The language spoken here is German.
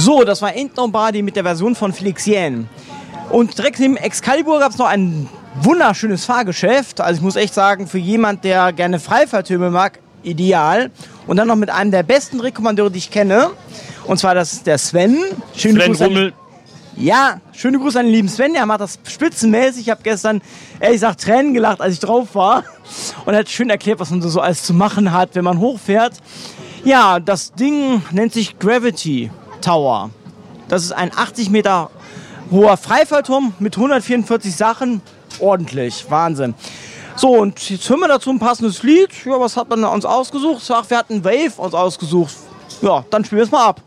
So, das war Ain't Body mit der Version von Felix Jähn. Und direkt neben Excalibur gab es noch ein wunderschönes Fahrgeschäft. Also ich muss echt sagen, für jemand, der gerne Freifahrtürme mag, ideal. Und dann noch mit einem der besten Rekommandeure, die ich kenne. Und zwar das ist der Sven. Sven Rummel. Ja, schöne Grüße an den lieben Sven. Der macht das spitzenmäßig. Ich habe gestern, ehrlich gesagt, Tränen gelacht, als ich drauf war. Und er hat schön erklärt, was man so alles zu machen hat, wenn man hochfährt. Ja, das Ding nennt sich Gravity Tower. Das ist ein 80 Meter hoher Freifahrturm mit 144 Sachen. Ordentlich, Wahnsinn. So, und jetzt hören wir dazu ein passendes Lied. Ja, was hat man uns ausgesucht? Ach, wir hatten Wave uns ausgesucht. Ja, dann spielen wir es mal ab.